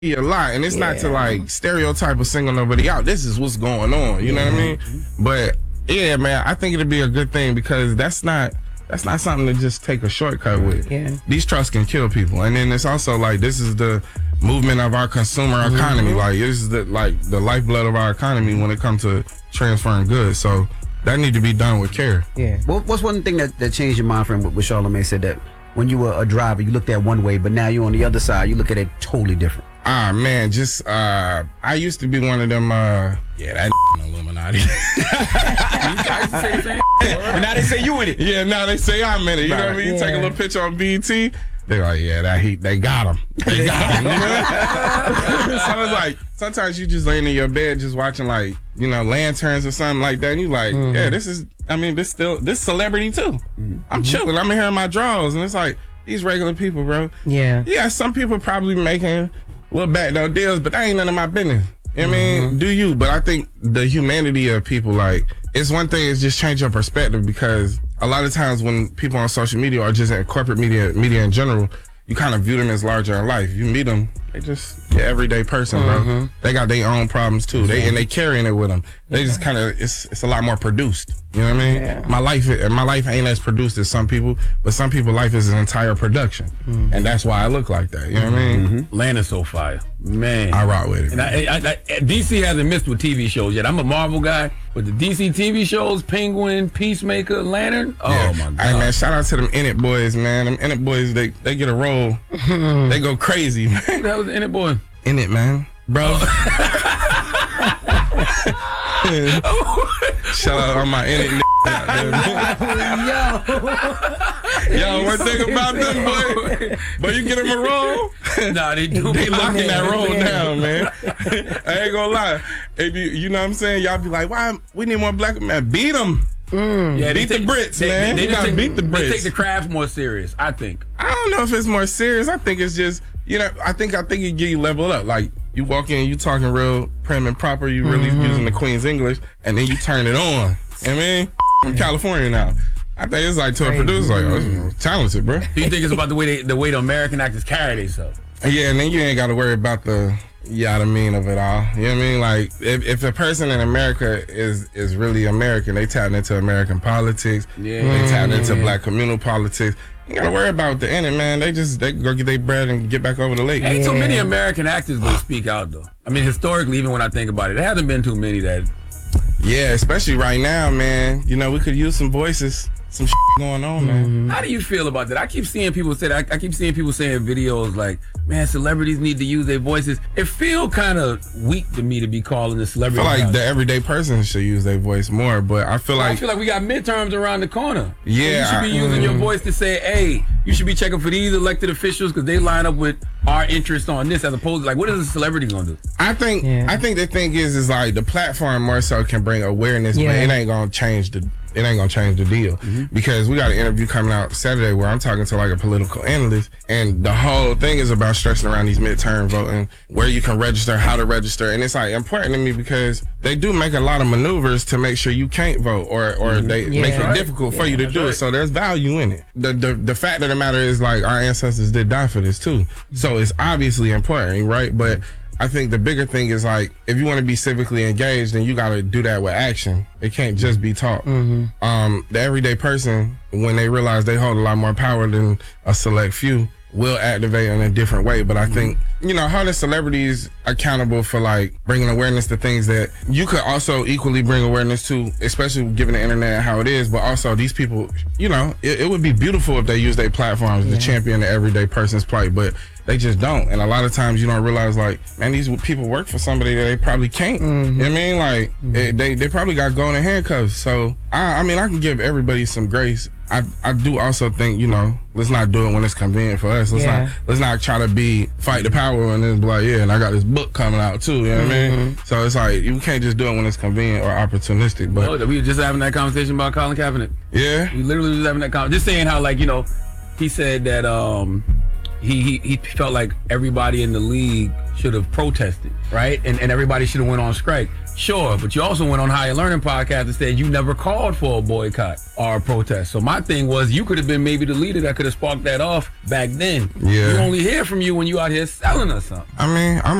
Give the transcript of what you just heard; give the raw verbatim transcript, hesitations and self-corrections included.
a lot, and it's Yeah. not to like stereotype or single nobody out. This is what's going on. You know what I mean? But yeah, man, I think it'd be a good thing because that's not that's not something to just take a shortcut with. Yeah. These trusts can kill people, and then it's also like this is the movement of our consumer economy. Like this is the like the lifeblood of our economy when it comes to transferring goods. So that need to be done with care. Yeah. What, what's one thing that, that changed your mind frame with, with Charlamagne said that when you were a driver, you looked at one way, but now you're on the other side, you look at it totally different. Ah man, just uh, I used to be one of them. Uh, yeah, that Illuminati. But now they say you in it. Yeah, now they say I'm in it. You know what I mean? You take a Yeah. little picture on B E T. They're like, yeah, that he, they got him. They got him. You know? So it's like sometimes you just laying in your bed just watching like you know lanterns or something like that. And you like, Mm-hmm. yeah, this is. I mean, this still this celebrity too. I'm chilling. I'm in here in my drawers, and it's like these regular people, bro. Yeah. Yeah, some people probably making little backdoor deals, but that ain't none of my business. You know what I mean? Do you? But I think the humanity of people, like, it's one thing is just change your perspective because a lot of times when people on social media or just in corporate media, media in general, you kind of view them as larger in life. You meet them, they just your everyday person, bro. They got their own problems too. They and they carrying it with them. They just kind of it's it's a lot more produced. You know what I mean? Yeah. My life, my life ain't as produced as some people, but some people' life is an entire production, and that's why I look like that. You know what I mean? Land is so fire, man. I rock with it. And I, I, I, D C hasn't missed with T V shows yet. I'm a Marvel guy, but the D C T V shows, Penguin, Peacemaker, Lantern. Oh Yeah. my god! Hey man, shout out to them In It boys, man. Them In It boys, they they get a roll. They go crazy, man. Who the hell was in it, boy? In It, man, bro. Shout out on my In It. N- out there, man. Yo, one thing about them, boy, but you get them a roll. Nah, they do. They locking that roll Yeah. down, man. I ain't gonna lie. If you, you know what I'm saying, y'all be like, why we need more black men? Beat them. Yeah, Beat the Brits, man. You gotta take, beat the They Brits. take the craft more serious, I think. I don't know if it's more serious. I think it's just, you know, I think I think it get you leveled up. Like you walk in, you talking real prim and proper, you really using the Queen's English, and then you turn it on. You know what I mean? From California now. I think it's like to a producer, like, oh, this is talented, bro. Do you think it's about the way they, the way the American actors carry themselves? Yeah, and then you ain't got to worry about the yeah, the mean of it all. You know what I mean? Like, if, if a person in America is is really American, they tap into American politics. Yeah. They tap into black communal politics. You got to worry about the end, man. They just they go get their bread and get back over the lake. Ain't too Yeah. many American actors that speak out though. I mean, historically, even when I think about it, there hasn't been too many that. Yeah, especially right now, man. You know, we could use some voices, some shit going on, man. How do you feel about that? I keep seeing people say that. I, I keep seeing people saying videos like, "Man, celebrities need to use their voices." It feel kind of weak to me to be calling the I celebrity. feel like now. the everyday person should use their voice more, but I feel I like feel like we got midterms around the corner. Yeah, So you should be I- using your mm. voice to say, "Hey, you should be checking for these elected officials because they line up with our interest on this," as opposed to like, what is a celebrity gonna do? I think Yeah. I think the thing is is like the platform more so can bring awareness, but Yeah. it ain't gonna change the it ain't gonna change the deal because we got an interview coming out Saturday where I'm talking to like a political analyst, and the whole thing is about stressing around these midterm voting, where you can register, how to register, and it's like important to me because they do make a lot of maneuvers to make sure you can't vote or or they Yeah. make it Right. difficult for you to that's do it. right. So there's value in it. The, the the fact of the matter is like our ancestors did die for this too, so it's obviously important, right? But I think the bigger thing is like if you want to be civically engaged, then you got to do that with action. It can't just be talk. Um, the everyday person, when they realize they hold a lot more power than a select few, will activate in a different way. But I think, you know, holding celebrities accountable for like bringing awareness to things that you could also equally bring awareness to, especially given the internet and how it is. But also these people, you know, it, it would be beautiful if they use their platforms to champion the everyday person's plight, but they just don't. And a lot of times you don't realize like, man, these people work for somebody that they probably can't. You know what I mean? Like it, they, they probably got golden handcuffs. So I, I mean, I can give everybody some grace. I, I do also think, you know, let's not do it when it's convenient for us. Let's Yeah. not let's not try to be fight the power and then be like, yeah, and I got this book coming out too. You know what I mean? So it's like you can't just do it when it's convenient or opportunistic. But Oh, we were just having that conversation about Colin Kaepernick. yeah, We literally was having that conversation, just saying how like you know, he said that um, he he, he felt like everybody in the league should have protested, right? And and everybody should have went on strike. Sure, but you also went on Higher Learning Podcast and said you never called for a boycott or a protest. So my thing was you could have been maybe the leader that could have sparked that off back then. Yeah. We only hear from you when you out here selling us something. I mean, I'm